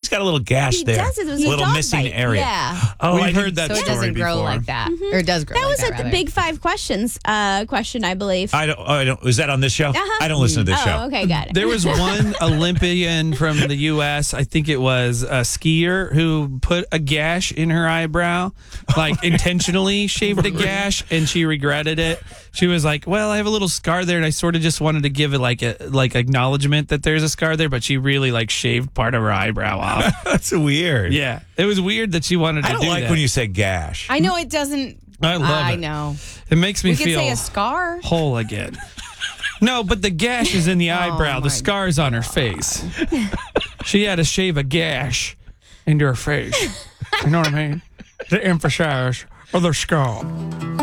got a little gash He there. does. It was a a little dog missing bite. area. Yeah. Oh, We've I heard didn't- that So it story doesn't grow before. like that. Or it does grow That like was that, at the rather. Big Five Questions question, I believe. I don't. Was that on this show? I don't listen to this show. Oh, okay, got it. There was one Olympian from the U.S., I think it was a skier, who put a gash in her eyebrow, like intentionally shaved a gash, and she regretted it. She was like, well, I have a little scar there, and I sort of just wanted to give it like acknowledgement that there's a scar there, but she really like shaved part of her eyebrow off. That's weird. Yeah. It was weird that she wanted to I do don't like that. when you say gash. I know it doesn't. I love it. know. It makes me We could feel say a scar. whole again. No, but the gash is in the eyebrow. The scar's on her face. She had to shave a gash into her face. You know what I mean? To emphasize the scar.